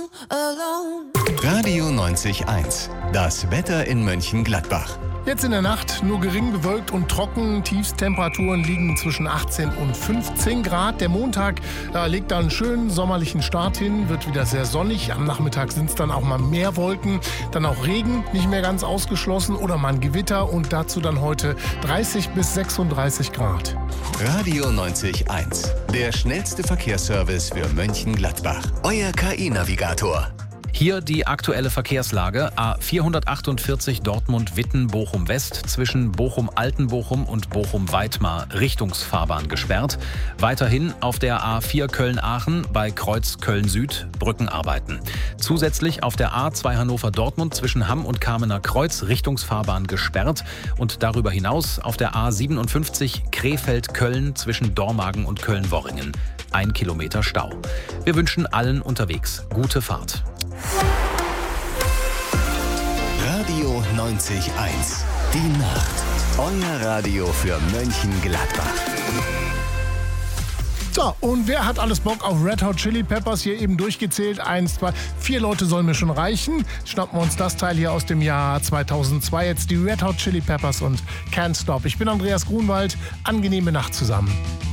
Radio 90.1, das Wetter in Mönchengladbach. Jetzt in der Nacht nur gering bewölkt und trocken. Tiefstemperaturen liegen zwischen 18 und 15 Grad. Der Montag legt da einen schönen sommerlichen Start hin, wird wieder sehr sonnig. Am Nachmittag sind es dann auch mal mehr Wolken. Dann auch Regen, nicht mehr ganz ausgeschlossen, oder mal ein Gewitter. Und dazu dann heute 30 bis 36 Grad. Radio 90.1, der schnellste Verkehrsservice für Mönchengladbach. Euer KI-Navigator. Hier die aktuelle Verkehrslage. A448 Dortmund-Witten-Bochum-West zwischen Bochum-Altenbochum und Bochum-Weitmar Richtungsfahrbahn gesperrt. Weiterhin auf der A4 Köln-Aachen bei Kreuz Köln-Süd Brückenarbeiten. Zusätzlich auf der A2 Hannover-Dortmund zwischen Hamm und Kamener Kreuz Richtungsfahrbahn gesperrt. Und darüber hinaus auf der A57 Krefeld-Köln zwischen Dormagen und Köln-Worringen. 1 Kilometer Stau. Wir wünschen allen unterwegs gute Fahrt. Radio 90.1, die Nacht. Euer Radio für Mönchengladbach. So, und wer hat alles Bock auf Red Hot Chili Peppers? Hier eben durchgezählt. 1, 2, 4 Leute sollen mir schon reichen. Schnappen wir uns das Teil hier aus dem Jahr 2002. Jetzt die Red Hot Chili Peppers und Can't Stop. Ich bin Andreas Grunwald. Angenehme Nacht zusammen.